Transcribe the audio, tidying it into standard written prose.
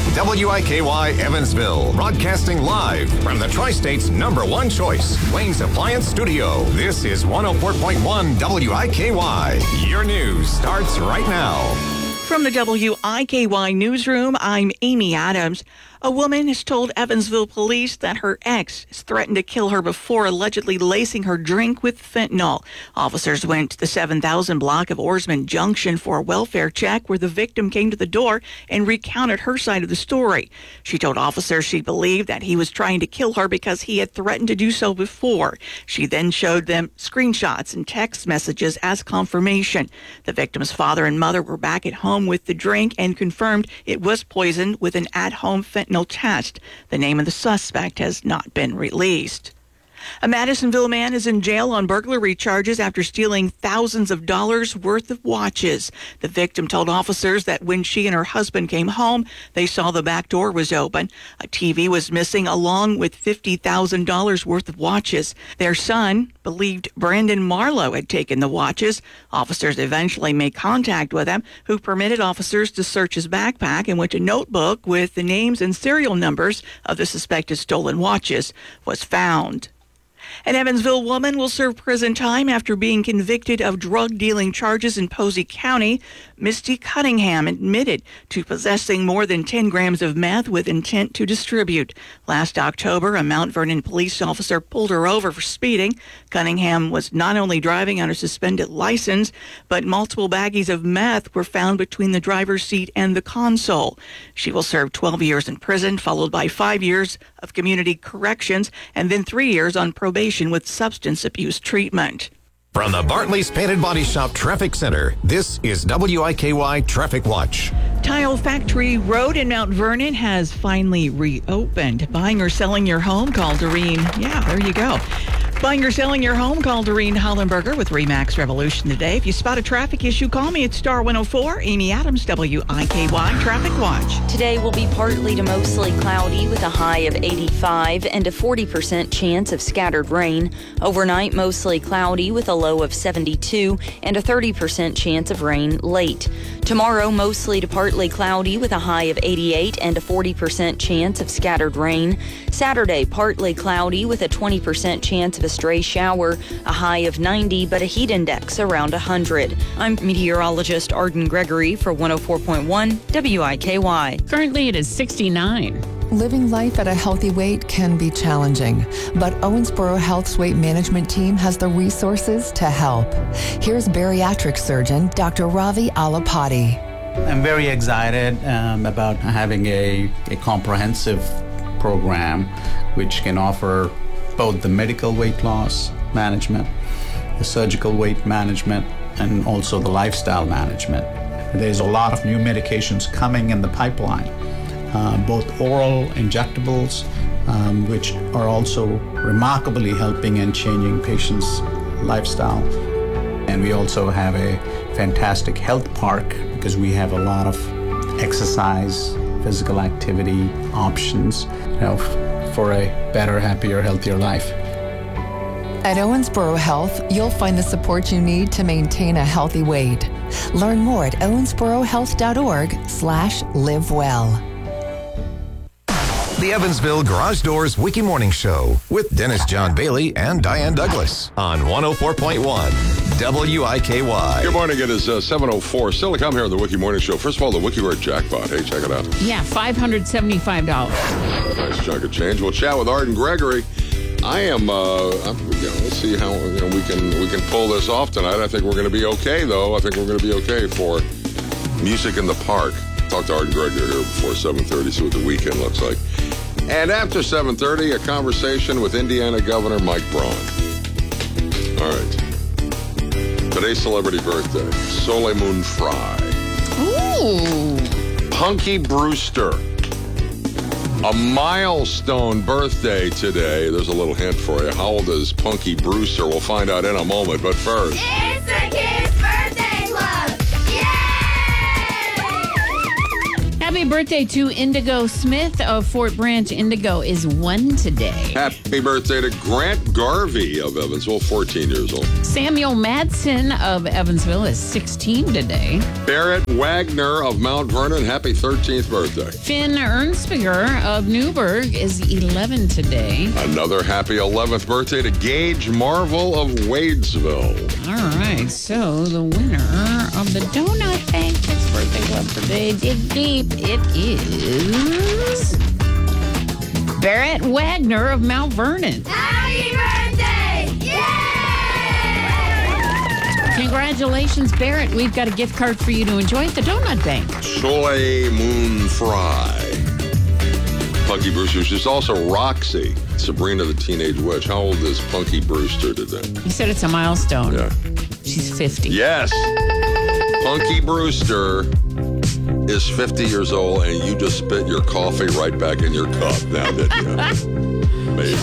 WIKY Evansville, broadcasting live from the Tri-State's #1 choice, Wayne's Appliance Studio. This is 104.1 WIKY. Your news starts right now. From the WIKY newsroom, I'm Amy Adams. A woman has told Evansville police that her ex has threatened to kill her before allegedly lacing her drink with fentanyl. Officers went to the 7000 block of Oarsman Junction for a welfare check where the victim came to the door and recounted her side of the story. She told officers she believed that he was trying to kill her because he had threatened to do so before. She then showed them screenshots and text messages as confirmation. The victim's father and mother were back at home with the drink and confirmed it was poisoned with an at-home fentanyl test. The name of the suspect has not been released. A Madisonville man is in jail on burglary charges after stealing thousands of dollars worth of watches. The victim told officers that when she and her husband came home, they saw the back door was open. A TV was missing along with $50,000 worth of watches. Their son believed Brandon Marlowe had taken the watches. Officers eventually made contact with him, who permitted officers to search his backpack in which a notebook with the names and serial numbers of the suspected stolen watches was found. An Evansville woman will serve prison time after being convicted of drug-dealing charges in Posey County. Misty Cunningham admitted to possessing more than 10 grams of meth with intent to distribute. Last October, a Mount Vernon police officer pulled her over for speeding. Cunningham was not only driving on a suspended license, but multiple baggies of meth were found between the driver's seat and the console. She will serve 12 years in prison, followed by 5 years of community corrections, and then 3 years on probation with substance abuse treatment. From the Bartley's Painted Body Shop Traffic Center, this is WIKY Traffic Watch. Tile Factory Road in Mount Vernon has finally reopened. Buying or selling your home, call Doreen. Yeah, there you go. Buying or selling your home, call Doreen Hollenberger with RE/MAX Revolution today. If you spot a traffic issue, call me at star 104. Amy Adams, WIKY Traffic Watch. Today will be partly to mostly cloudy with a high of 85 and a 40% chance of scattered rain. Overnight, mostly cloudy with a low of 72 and a 30% chance of rain late. Tomorrow, mostly to partly cloudy with a high of 88 and a 40% chance of scattered rain. Saturday, partly cloudy with a 20% chance of a stray shower, a high of 90, but a heat index around 100. I'm meteorologist Arden Gregory for 104.1 WIKY. Currently, it is 69. Living life at a healthy weight can be challenging, but Owensboro Health's weight management team has the resources to help. Here's bariatric surgeon Dr. Ravi Alapati. I'm very excited about having a comprehensive program which can offer both the medical weight loss management, the surgical weight management, and also the lifestyle management. There's a lot of new medications coming in the pipeline, both oral injectables, which are also remarkably helping and changing patients' lifestyle. And we also have a fantastic health park because we have a lot of exercise, physical activity options, for a better, happier, healthier life. At Owensboro Health, you'll find the support you need to maintain a healthy weight. Learn more at owensborohealth.org/livewell. The Evansville Garage Doors Wiki Morning Show with Dennis John Bailey and Diane Douglas on 104.1 WIKY. Good morning. It is 7:04. Still to come here on the Wiki Morning Show. First of all, the Wiki Word Jackpot. Hey, check it out. Yeah, $575. A nice chunk of change. We'll chat with Arden Gregory. I am, let's see how we can pull this off tonight. I think we're going to be okay, though. I think we're going to be okay for Music in the Park. Talk to Arden Gregory here before 7:30, see what the weekend looks like. And after 7:30, a conversation with Indiana Governor Mike Braun. All right. Today's celebrity birthday, Soleimun Fry. Ooh. Punky Brewster. A milestone birthday today. There's a little hint for you. How old is Punky Brewster? We'll find out in a moment. But first, it's the Kids Birthday Club! Yay! Happy birthday to Indigo Smith of Fort Branch. Indigo is 1 today. Happy birthday to Grant Garvey of Evansville, 14 years old. Samuel Madsen of Evansville is 16 today. Barrett Wagner of Mount Vernon, happy 13th birthday. Finn Ernstberger of Newburgh is 11 today. Another happy 11th birthday to Gage Marvel of Wadesville. All right, so the winner of the Donut Bank Kids Birthday Club today, dig deep, it is Barrett Wagner of Mount Vernon. Happy birthday! Yay! Congratulations, Barrett. We've got a gift card for you to enjoy at the Donut Bank. Soleil Moon Fry. Punky Brewster. She's also Roxy, Sabrina the Teenage Witch. How old is Punky Brewster today? You said it's a milestone. Yeah. She's 50. Yes. Punky Brewster is 50 years old, and you just spit your coffee right back in your cup now, didn't you? Amazing.